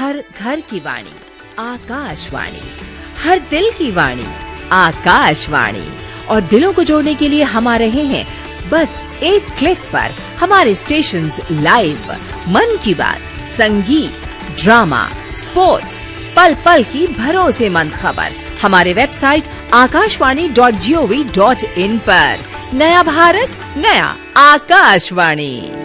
हर घर की वाणी आकाशवाणी, हर दिल की वाणी आकाशवाणी। और दिलों को जोड़ने के लिए हम आ रहे हैं बस एक क्लिक पर। हमारे स्टेशंस लाइव, मन की बात, संगीत, ड्रामा, स्पोर्ट्स, पल पल की भरोसेमंद खबर हमारे वेबसाइट akashvani.gov.in पर। नया भारत, नया आकाशवाणी।